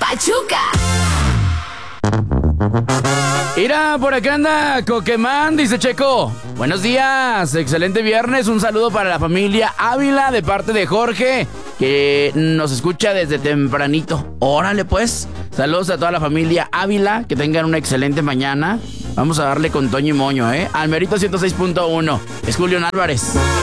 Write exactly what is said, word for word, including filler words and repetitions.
Pachuca. Mira, por acá anda Coquemán, dice Checo. Buenos días, excelente viernes. Un saludo para la familia Ávila de parte de Jorge, que nos escucha desde tempranito. Órale pues, saludos a toda la familia Ávila, que tengan una excelente mañana. Vamos a darle con Toño y Moño, ¿eh? Almerito ciento seis punto uno. Es Julián Álvarez.